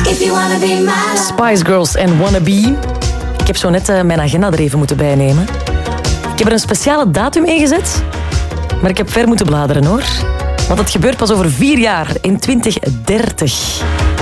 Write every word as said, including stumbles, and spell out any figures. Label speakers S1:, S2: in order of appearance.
S1: Spice Girls en Wannabe. Ik heb zo net uh, mijn agenda er even moeten bijnemen. Ik heb er een speciale datum ingezet, maar ik heb ver moeten bladeren hoor. Want het gebeurt pas over vier jaar, in twintig dertig.